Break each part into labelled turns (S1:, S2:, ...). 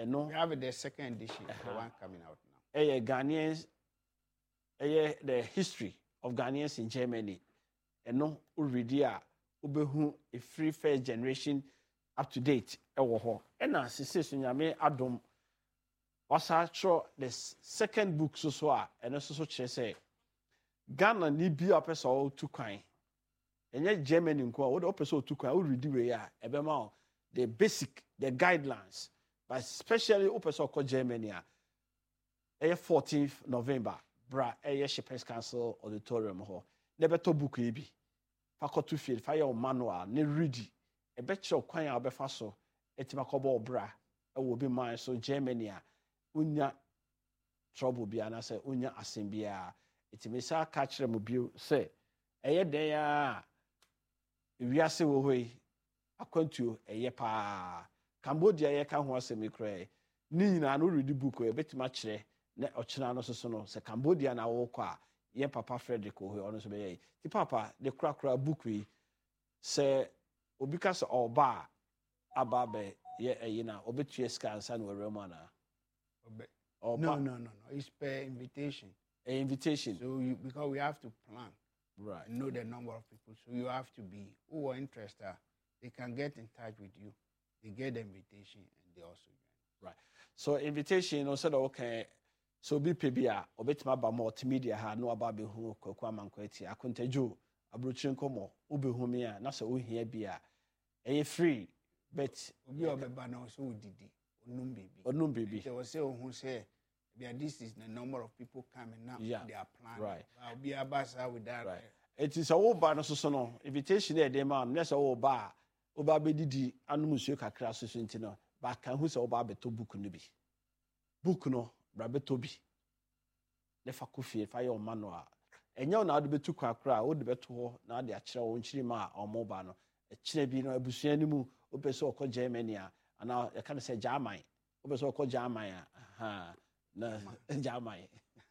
S1: and no
S2: we have the second edition, the one coming out now.
S1: Ghanaians, the history of Ghanaians in Germany, and no already ubehu a free first generation up to date. And as says Nyame Adam also the second book so and also say Ghana ni bi a person to kwan. And Germany nko what person to kwan read we ya ebema the basic the guidelines but especially person called Germany 14th November bra Shepherds Council auditorium ho nebeto book e bi faculty field fire manual ne ready e be kire kwan a obefa so etima kobo bra e wo bi man so Germany a unya trouble bia na say unya asem bia etimi sa ka kire mo bio say den a wiase wo hoi akwantuo pa Cambodia ye ka ho asem kire ni nyina no read book e betima kire na ochina no so no se Cambodia na wo kwa ye papa Frederick ho ono so be ye ti papa the krakra book wi se obi ka so oba ababe ye na obetue scans and we remana
S2: no it's per invitation so because we have to plan
S1: right
S2: know the number of people so you have to be who are interested they can get in touch with you they get the invitation and they also join
S1: right so invitation said okay so be pebia obetima ba multimedia ha no aba be hu kwakwa mankwati akontaju abrochirin komo obehu me a na so ohia bia free but
S2: obi obeba na so odidi onum baby they will say who say this is the number of people coming now they are planning
S1: right
S2: I'll be abasa with that
S1: right it is a oba no so no invitation e dey man na so oba be didi anu musuo kakra so ntino ba kan hu se oba beto book no bi book no brabeto bi le fa kofie fa ye o manual enya na adu betu kwakra o de beto ho na ade akire wo nchiri ma omo ba no akire bi no abusua ni mu opese okọ Germany a ana ya kan say German opese okọ German a na German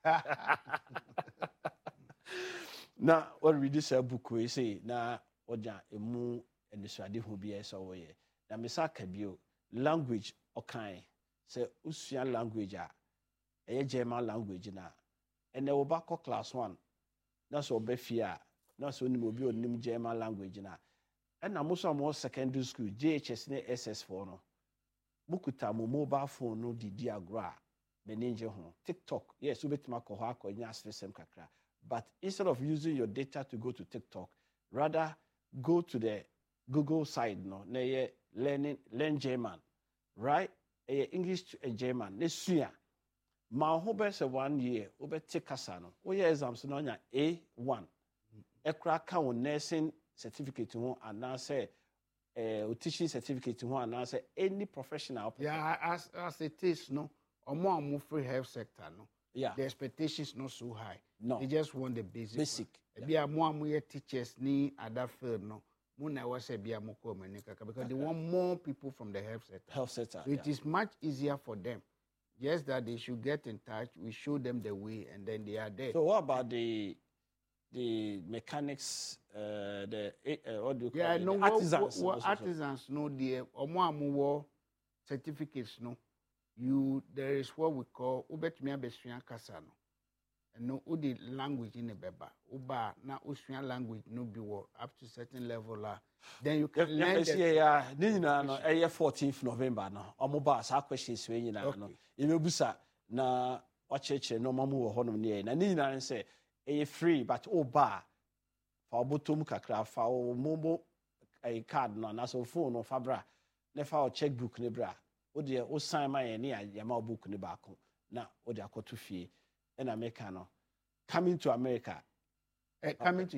S1: na what read this book we say na oja emu enisuade ho bi eso wo ye na misaka bio language okan say usua language a German language na ene wo ba ko class 1 na so be fia na so ni obi onim German language na ena mo so mo secondary school JHS ne SS4 no mukuta mo mobile phone no didi agro menenje ho TikTok yes ubetima ko ha ko nya asresem kakra but instead of using your data to go to TikTok rather go to the Google site no na ye learn German right English to German ne sua ma ho be se 1 year obeti kasa no o ye exams no nya A1 ekra ka won nursing certificate ho and say teaching certificate ho and say any professional
S2: as it is no omo free health sector no
S1: yeah
S2: the expectations not so high
S1: no
S2: they just want the basic be more teachers ni other field no muna was say be amoko manika because they want more people from the health sector so it is much easier for them. Yes, that they should get in touch. We show them the way, and then they are there.
S1: So what about the mechanics? What do you call it?
S2: No,
S1: artisans.
S2: Artisans, no, the omo certificates, no. There is what we call ubetmia besua kasano. No, the language in the beba. Uba na usua language no be up to certain level la. Then you can learn.
S1: Yeah, no, 14th November no. Omoba sa questions we nyina no. Imebusa na wacheche no mamu wo honom ne na nyina say free but oba fa obotom kakra fa o momo card no na so phone no fa bra ne fa o checkbook ne bra o de o sign ma ye ne ya ma book ne ba ko na o de akoto fie na America no coming to America
S2: coming to